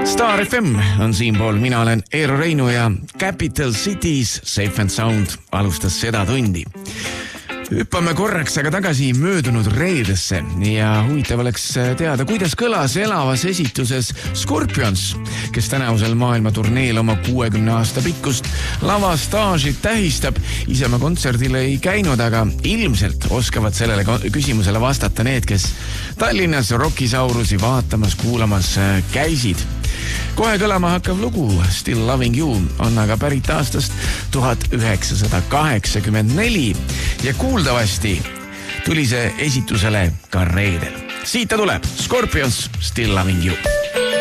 Star FM on siinpool, mina olen Eero Reinu ja Capital Cities Safe and Sound alustas seda tundi. Hüppame korraks aga tagasi möödunud reedesse ja huvitav oleks teada, kuidas kõlas elavas esituses Scorpions, kes tänavusel maailma turneel oma 60 aasta pikkust lavastaaži tähistab. Ise ma kontserdile ei käinud, aga ilmselt oskavad sellele küsimusele vastata need, kes Tallinnas Rockisaurusi vaatamas, kuulamas käisid. Kohe kõlama hakkav lugu Still Loving You on aga pärit aastast 1984 ja kuuldavasti tuli see esitusele ka reedel. Siit ta tuleb, Scorpions, Still Loving You.